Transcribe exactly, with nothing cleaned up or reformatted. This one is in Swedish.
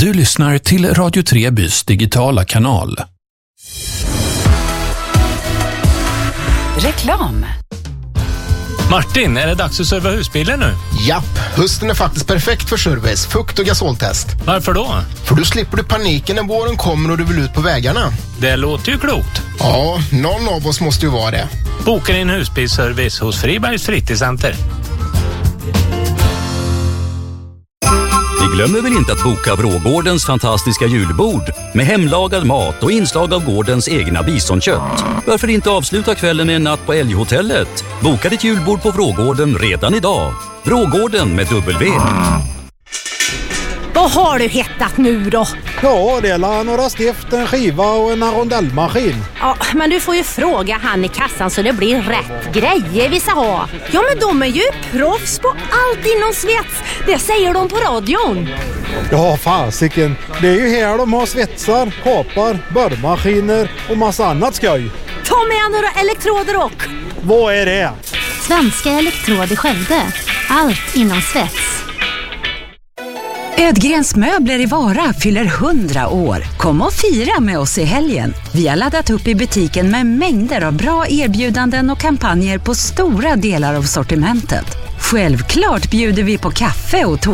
Du lyssnar till Radio Trebys digitala kanal. Reklam. Martin, är det dags att serva husbilen nu? Japp, hösten är faktiskt perfekt för service, fukt- och gasoltest. Varför då? För då slipper du paniken när våren kommer och du vill ut på vägarna. Det låter ju klokt. Ja, någon av oss måste ju vara det. Boka din husbilsservice hos Fribergs Fritidscenter. Vi glömmer väl inte att boka Vrågårdens fantastiska julbord med hemlagad mat och inslag av gårdens egna bisonkött. Varför inte avsluta kvällen med en natt på Älghotellet? Boka ditt julbord på Vrågården redan idag. Vrågården med W. Vad har du hettat nu då? Ja, det är några stift, en skiva och en rondellmaskin. Ja, men du får ju fråga han i kassan så det blir rätt grejer vi ska ha. Ja, men de är ju proffs på allt inom svets. Det säger de på radion. Ja, fasiken. Det är ju här de har svetsar, kapar, borrmaskiner och massa annat skoj. Ta med några elektroder och... Vad är det? Svenska Elektrod i Skövde. Allt inom svets. Edgrens möbler i Vara fyller hundra år. Kom och fira med oss i helgen. Vi har laddat upp i butiken med mängder av bra erbjudanden och kampanjer på stora delar av sortimentet. Självklart bjuder vi på kaffe och tårta.